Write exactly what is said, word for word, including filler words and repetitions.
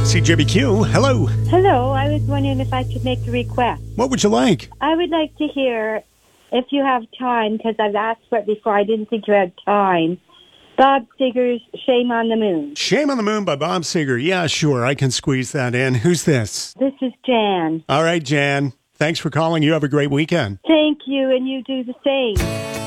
C J B Q, hello. Hello, I was wondering if I could make a request. What would you like? I would like to hear, if you have time, because I've asked for it before, I didn't think you had time, Bob Seger's Shame on the Moon. Shame on the Moon by Bob Seger. Yeah, sure, I can squeeze that in. Who's this? This is Jan. All right, Jan. Thanks for calling. You have a great weekend. Thank you, and you do the same.